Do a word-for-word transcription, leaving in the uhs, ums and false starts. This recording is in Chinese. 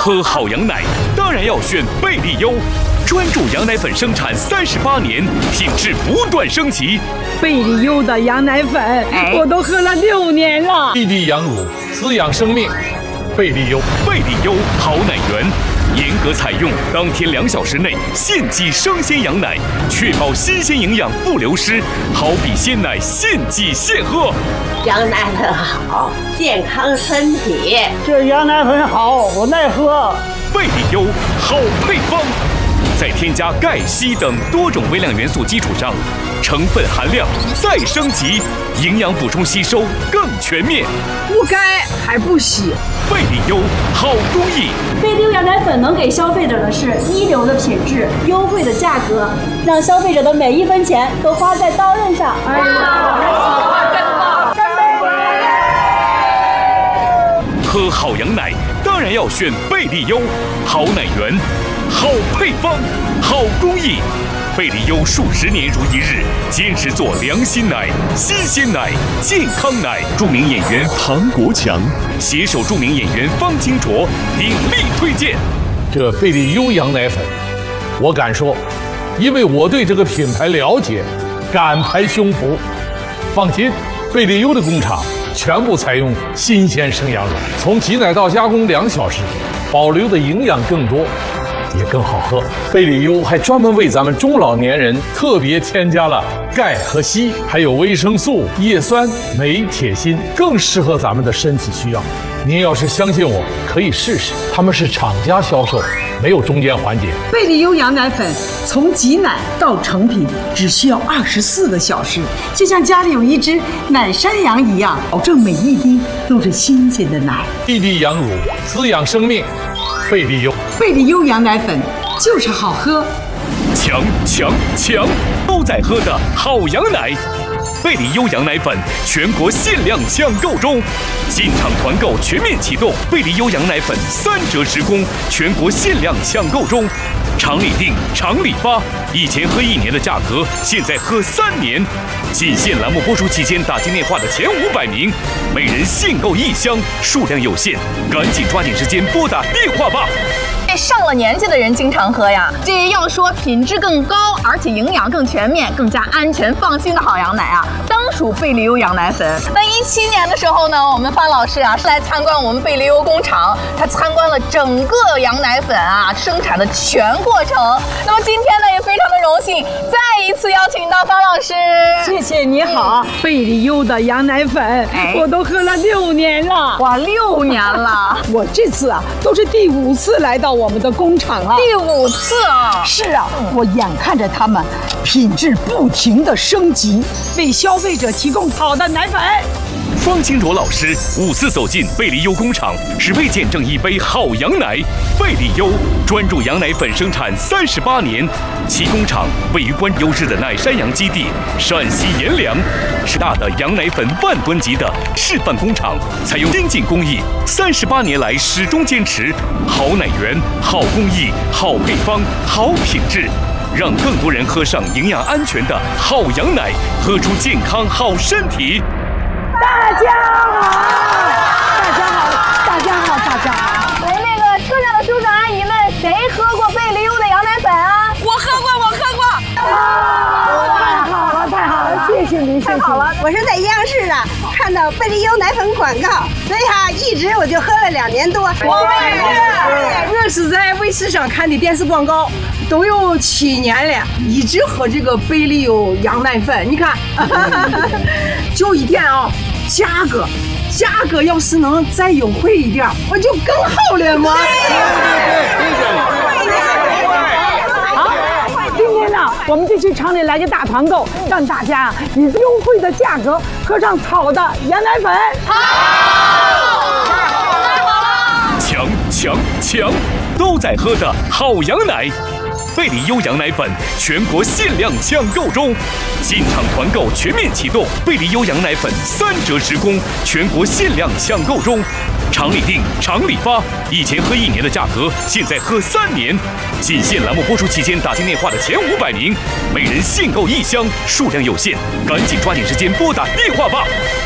喝好羊奶当然要选贝利优，专注羊奶粉生产三十八年，品质不断升级。 贝利优的羊奶粉，哎、我都喝了六年了。 滴滴羊乳，滋养生命。贝利优， 贝利优好奶源，严格采用当天两小时内现挤生鲜羊奶，确保新鲜营养不流失，好比鲜奶现挤现喝。 羊奶粉好，健康身体。 这羊奶粉好，我耐喝。 贝利优好配方，在添加钙、硒等多种微量元素基础上，成分含量再升级，营养补充吸收更全面。 不该还不洗。 贝利优好工艺， 贝利优羊奶粉能给消费者的是一流的品质、优惠的价格，让消费者的每一分钱都花在刀刃上。哎呀， 真棒！干杯！ 喝好羊奶当然要选贝利优，好奶源，好配方，好工艺。贝利优数十年如一日，坚持做良心奶、新鲜奶、健康奶。著名演员唐国强携手著名演员方清卓鼎力推荐这贝利优羊奶粉。我敢说，因为我对这个品牌了解，敢拍胸脯。放心，贝利优的工厂全部采用新鲜生羊乳，从挤奶到加工两小时，保留的营养更多，也更好喝。贝利优还专门为咱们中老年人特别添加了钙和硒，还有维生素、叶酸、镁、铁、锌，更适合咱们的身体需要。您要是相信我，可以试试，他们是厂家销售，没有中间环节。 贝利优羊奶粉从挤奶到成品只需要二十四个小时，就像家里有一只奶山羊一样，保证每一滴都是新鲜的奶。 滴滴羊乳，滋养生命。贝利优， 贝利优羊奶粉就是好喝， 强强强，都在喝的好羊奶。贝利优羊奶粉全国限量抢购中，进场团购全面启动，贝利优羊奶粉三折直供，全国限量抢购中。厂里订，厂里发，以前喝一年的价格，现在喝三年。仅限栏目播出期间打进电话的前五百名，每人限购一箱，数量有限，赶紧抓紧时间拨打电话吧。 上了年纪的人经常喝呀，这要说品质更高，而且营养更全面、更加安全放心的好羊奶啊，当属贝利优羊奶粉。那一七年的时候呢，我们范老师啊是来参观我们贝利优工厂，他参观了整个羊奶粉啊生产的全过程。那么今天呢，也非常的荣幸，再一次邀请到范老师。 谢谢你好，贝利优的羊奶粉，哎、我都喝了六年了。 哇，六年了！ 我这次啊都是第五次来到我们的工厂啊， 第五次啊！ 是啊，我眼看着他们品质不停的升级，为消费者提供好的奶粉。 方清卓老师五次走进贝利优工厂，只为见证一杯好羊奶。贝利优专注羊奶粉生产三十八年，其工厂位于关优质的奶山羊基地陕西阎良，是大的羊奶粉万吨级的示范工厂，采用先进工艺，三十八年来始终坚持好奶源、好工艺、好配方、好品质，让更多人喝上营养安全的好羊奶，喝出健康好身体。 大家好，大家好，大家好，大家好。 我们那个车上的叔叔阿姨们，谁喝过贝利优的羊奶粉啊？ 我喝过，我喝过。啊，太好了，太好了，谢谢您，谢谢。 太好了， 我是在央视的看到贝利优奶粉广告，所以哈、啊，一直我就喝了两年多。 我也是，我是在卫视上看的电视广告。都有七年了，一直喝这个贝利优羊奶粉。你看，就一点啊，价格，价格要是能再优惠一点，我就更好了嘛。好，今天呢，我们就去厂里来个大团购，让大家以优惠的价格喝上好的羊奶粉。 好， 强强强，都在喝的好羊奶。贝利优羊奶粉全国限量抢购中，进场团购全面启动，贝利优羊奶粉三折直供，全国限量抢购中。厂里订，厂里发，以前喝一年的价格，现在喝三年。仅限栏目播出期间打进电话的前五百名，每人限购一箱，数量有限，赶紧抓紧时间拨打电话吧。